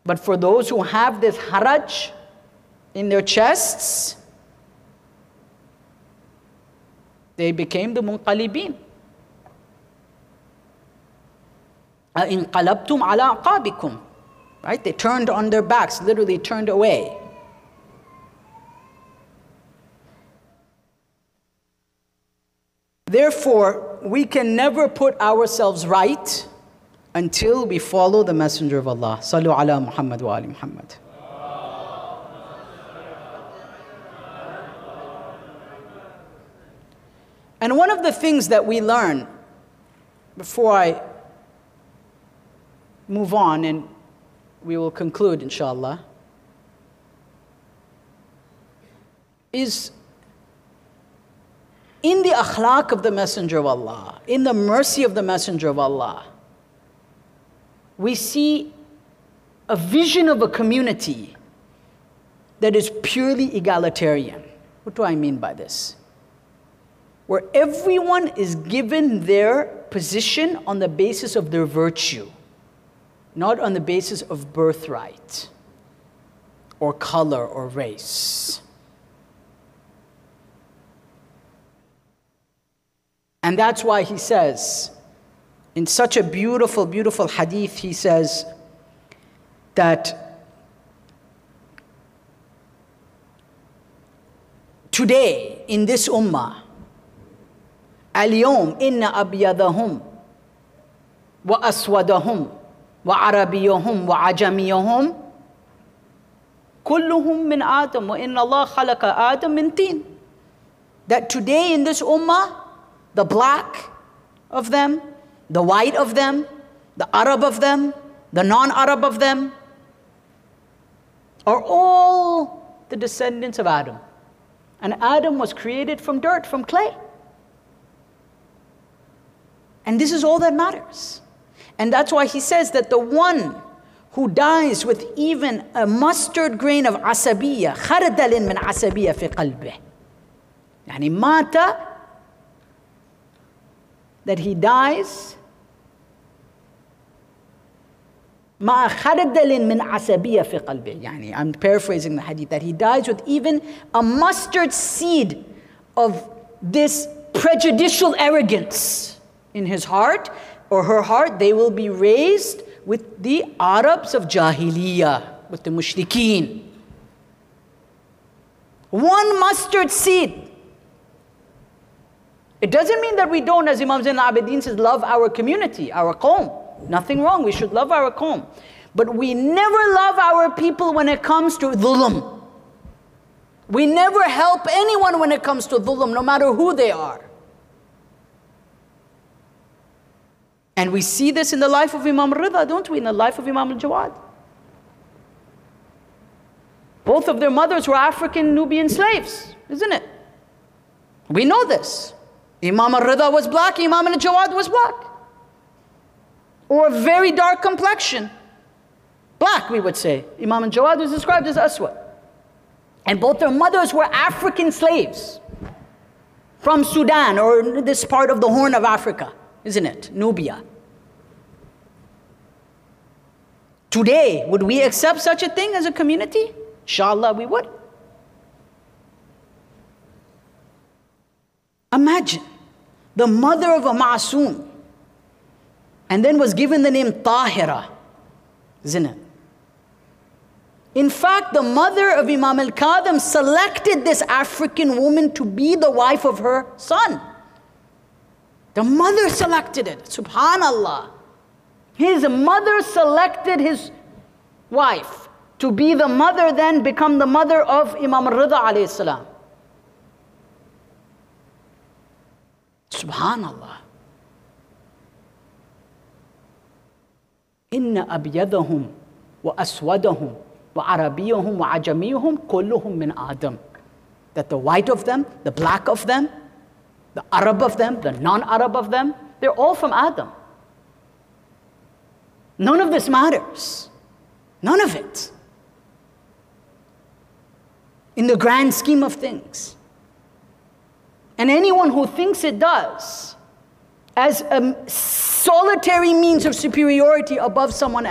But for those who have this haraj in their chests, they became the munqalibin. انقلبتم على أعقابكم. Right? They turned on their backs, literally turned away. Therefore, we can never put ourselves right until we follow the Messenger of Allah. Sallu ala Muhammad wa ali Muhammad. And one of the things that we learn, before I move on and we will conclude inshallah, is in the akhlaq of the Messenger of Allah, in the mercy of the Messenger of Allah, we see a vision of a community that is purely egalitarian. What do I mean by this? Where everyone is given their position on the basis of their virtue, not on the basis of birthright or color or race. And that's why he says, in such a beautiful, beautiful hadith, he says that today in this ummah, اليوم إن أبيضهم وأسودهم وعربيهم وعجميهم كلهم من آدم وإن الله خلق آدم من طين. That today in this ummah, the black of them, the white of them, the Arab of them, the non-Arab of them, are all the descendants of Adam. And Adam was created from dirt, from clay. And this is all that matters. And that's why he says that the one who dies with even a mustard grain of asabiyya, خردل من عصبية في قلبه, يعني مات, that he dies مع خردل من عصبية في قلبه, يعني I'm paraphrasing the hadith, that he dies with even a mustard seed of this prejudicial arrogance in his heart or her heart, they will be raised with the Arabs of Jahiliyyah, with the mushrikeen. One mustard seed. It doesn't mean that we don't, as Imam Zain al-Abidin says, love our community, our qawm. Nothing wrong, we should love our qawm. But we never love our people when it comes to dhulm. We never help anyone when it comes to dhulm, no matter who they are. And we see this in the life of Imam Rida, don't we? In the life of Imam al-Jawad. Both of their mothers were African Nubian slaves, isn't it? We know this. Imam al-Rida was black, Imam al-Jawad was black. Or a very dark complexion. Black, we would say. Imam al-Jawad was described as Aswad. And both their mothers were African slaves from Sudan, or this part of the Horn of Africa, isn't it? Nubia. Today, would we accept such a thing as a community? Inshallah, we would. Imagine the mother of a Ma'soom, and then was given the name Tahira, isn't it? In fact, the mother of Imam al-Kadhim selected this African woman to be the wife of her son. The mother selected it. Subhanallah. His mother selected his wife to be the mother, then become the mother of Imam al-Rida alayhi salam. Subhanallah. Inna abyadahum wa aswadahum wa arabiyahum wa ajamiyahum kulluhum min Adam. That the white of them, the black of them, the Arab of them, the non-Arab of them, they're all from Adam. None of this matters. None of it. In the grand scheme of things. And anyone who thinks it does, as a solitary means of superiority above someone